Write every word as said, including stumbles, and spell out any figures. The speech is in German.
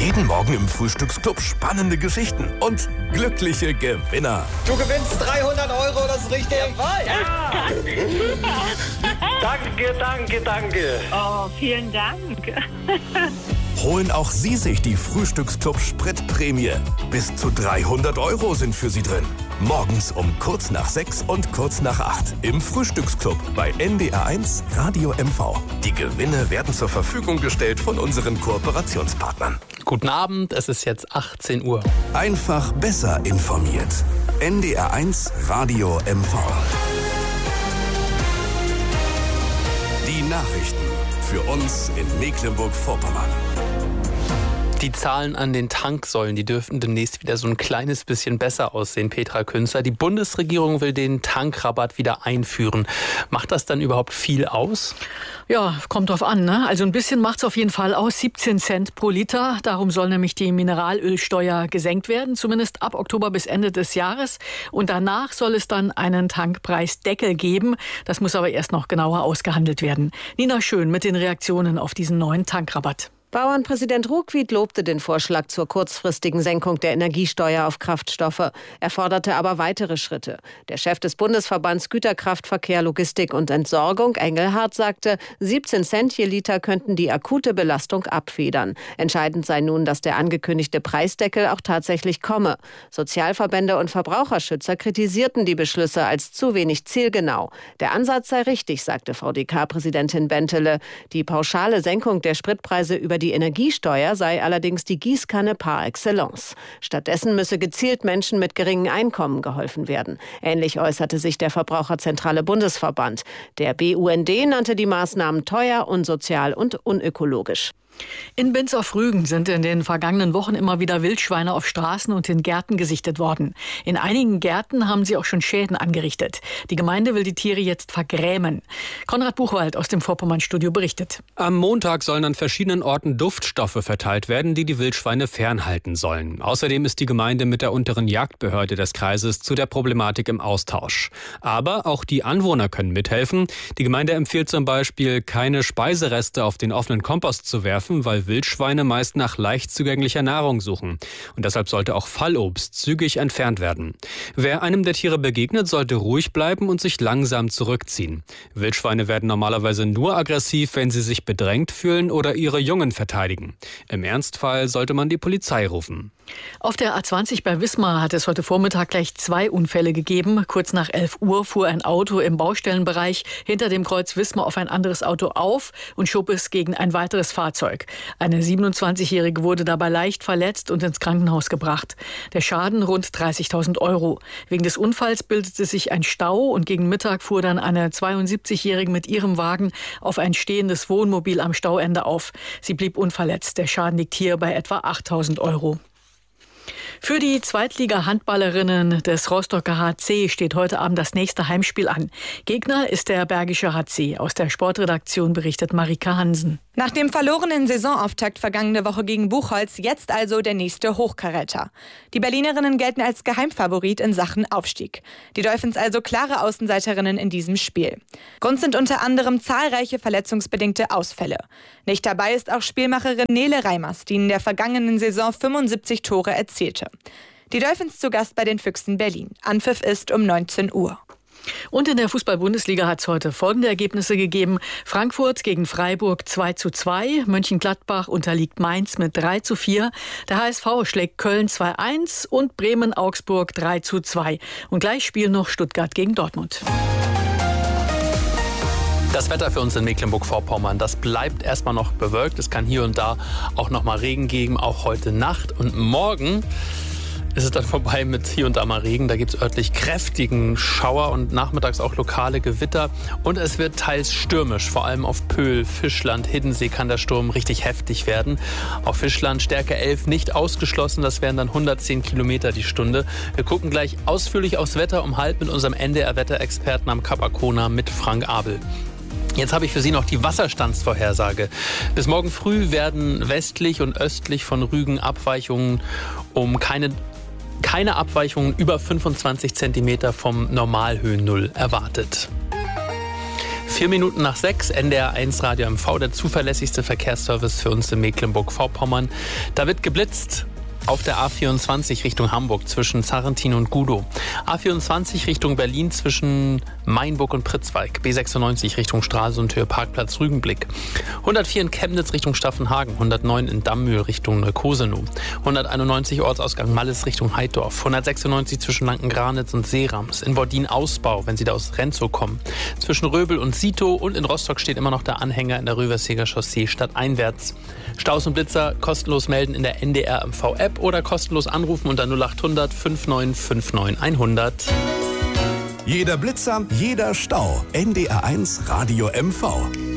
Jeden Morgen im Frühstücksclub spannende Geschichten und glückliche Gewinner. Du gewinnst dreihundert Euro, das ist richtig. Jawohl. Ja. Danke, danke, danke. Oh, vielen Dank. Holen auch Sie sich die Frühstücksclub Spritprämie. Bis zu dreihundert Euro sind für Sie drin. Morgens um kurz nach sechs und kurz nach acht im Frühstücksclub bei N D R eins Radio M V. Die Gewinne werden zur Verfügung gestellt von unseren Kooperationspartnern. Guten Abend, es ist jetzt achtzehn Uhr. Einfach besser informiert. N D R eins Radio M V. Die Nachrichten für uns in Mecklenburg-Vorpommern. Die Zahlen an den Tanksäulen, die dürften demnächst wieder so ein kleines bisschen besser aussehen, Petra Künzer. Die Bundesregierung will den Tankrabatt wieder einführen. Macht das dann überhaupt viel aus? Ja, kommt drauf an, ne? Also ein bisschen macht es auf jeden Fall aus. siebzehn Cent pro Liter. Darum soll nämlich die Mineralölsteuer gesenkt werden, zumindest ab Oktober bis Ende des Jahres. Und danach soll es dann einen Tankpreisdeckel geben. Das muss aber erst noch genauer ausgehandelt werden. Nina Schön mit den Reaktionen auf diesen neuen Tankrabatt. Bauernpräsident Ruckwied lobte den Vorschlag zur kurzfristigen Senkung der Energiesteuer auf Kraftstoffe. Er forderte aber weitere Schritte. Der Chef des Bundesverbands Güterkraftverkehr, Logistik und Entsorgung, Engelhardt, sagte, siebzehn Cent je Liter könnten die akute Belastung abfedern. Entscheidend sei nun, dass der angekündigte Preisdeckel auch tatsächlich komme. Sozialverbände und Verbraucherschützer kritisierten die Beschlüsse als zu wenig zielgenau. Der Ansatz sei richtig, sagte V D K-Präsidentin Bentele. Die pauschale Senkung der Spritpreise über die Die Energiesteuer sei allerdings die Gießkanne par excellence. Stattdessen müsse gezielt Menschen mit geringem Einkommen geholfen werden. Ähnlich äußerte sich der Verbraucherzentrale Bundesverband. Der B U N D nannte die Maßnahmen teuer, unsozial und unökologisch. In Binz auf Rügen sind in den vergangenen Wochen immer wieder Wildschweine auf Straßen und in Gärten gesichtet worden. In einigen Gärten haben sie auch schon Schäden angerichtet. Die Gemeinde will die Tiere jetzt vergrämen. Konrad Buchwald aus dem Vorpommern-Studio berichtet. Am Montag sollen an verschiedenen Orten Duftstoffe verteilt werden, die die Wildschweine fernhalten sollen. Außerdem ist die Gemeinde mit der unteren Jagdbehörde des Kreises zu der Problematik im Austausch. Aber auch die Anwohner können mithelfen. Die Gemeinde empfiehlt zum Beispiel, keine Speisereste auf den offenen Kompost zu werfen, weil Wildschweine meist nach leicht zugänglicher Nahrung suchen. Und deshalb sollte auch Fallobst zügig entfernt werden. Wer einem der Tiere begegnet, sollte ruhig bleiben und sich langsam zurückziehen. Wildschweine werden normalerweise nur aggressiv, wenn sie sich bedrängt fühlen oder ihre Jungen verteidigen. Im Ernstfall sollte man die Polizei rufen. Auf der A zwanzig bei Wismar hat es heute Vormittag gleich zwei Unfälle gegeben. Kurz nach elf Uhr fuhr ein Auto im Baustellenbereich hinter dem Kreuz Wismar auf ein anderes Auto auf und schob es gegen ein weiteres Fahrzeug. Eine siebenundzwanzigjährige wurde dabei leicht verletzt und ins Krankenhaus gebracht. Der Schaden rund dreißigtausend Euro. Wegen des Unfalls bildete sich ein Stau und gegen Mittag fuhr dann eine zweiundsiebzigjährige mit ihrem Wagen auf ein stehendes Wohnmobil am Stauende auf. Sie blieb unverletzt. Der Schaden liegt hier bei etwa achttausend Euro. Für die Zweitliga-Handballerinnen des Rostocker H C steht heute Abend das nächste Heimspiel an. Gegner ist der Bergische H C. Aus der Sportredaktion berichtet Marika Hansen. Nach dem verlorenen Saisonauftakt vergangene Woche gegen Buchholz jetzt also der nächste Hochkaräter. Die Berlinerinnen gelten als Geheimfavorit in Sachen Aufstieg. Die Dolphins also klare Außenseiterinnen in diesem Spiel. Grund sind unter anderem zahlreiche verletzungsbedingte Ausfälle. Nicht dabei ist auch Spielmacherin Nele Reimers, die in der vergangenen Saison fünfundsiebzig Tore erzielte. Die Dolphins zu Gast bei den Füchsen Berlin. Anpfiff ist um neunzehn Uhr. Und in der Fußball-Bundesliga hat es heute folgende Ergebnisse gegeben. Frankfurt gegen Freiburg zwei zu zwei, Mönchengladbach unterliegt Mainz mit drei zu vier, der H S V schlägt Köln zwei eins und Bremen-Augsburg drei zu zwei. Und gleich spielen noch Stuttgart gegen Dortmund. Das Wetter für uns in Mecklenburg-Vorpommern, das bleibt erstmal noch bewölkt. Es kann hier und da auch noch mal Regen geben, auch heute Nacht. Und morgen ist es dann vorbei mit hier und da mal Regen. Da gibt es örtlich kräftigen Schauer und nachmittags auch lokale Gewitter. Und es wird teils stürmisch, vor allem auf Pöhl, Fischland, Hiddensee kann der Sturm richtig heftig werden. Auf Fischland Stärke elf nicht ausgeschlossen, das wären dann hundertzehn Kilometer die Stunde. Wir gucken gleich ausführlich aufs Wetter um halb mit unserem N D R-Wetterexperten am Kap Arkona mit Frank Abel. Jetzt habe ich für Sie noch die Wasserstandsvorhersage. Bis morgen früh werden westlich und östlich von Rügen Abweichungen um keine Keine Abweichungen über fünfundzwanzig Zentimeter vom Normalhöhennull erwartet. Vier Minuten nach sechs, N D R eins Radio M V, der zuverlässigste Verkehrsservice für uns in Mecklenburg-Vorpommern. Da wird geblitzt. Auf der A vierundzwanzig Richtung Hamburg zwischen Sarrentin und Gudow. A vierundzwanzig Richtung Berlin zwischen Mainburg und Pritzwalk. B sechsundneunzig Richtung Stralsundhöhe, Parkplatz Rügenblick. hundertvier in Chemnitz Richtung Staffenhagen. hundertneun in Dammühl Richtung Neukosenow. hunderteinundneunzig Ortsausgang Malles Richtung Heiddorf. hundertsechsundneunzig zwischen Lanken-Granitz und Seerams. In Bordin Ausbau, wenn Sie da aus Renzow kommen. Zwischen Röbel und Sito und in Rostock steht immer noch der Anhänger in der Rüverseger Chaussee stadteinwärts. Staus und Blitzer kostenlos melden in der N D R M V-App oder kostenlos anrufen unter null acht hundert fünf neun fünf neun hundert. Jeder Blitzer, jeder Stau. N D R eins Radio M V.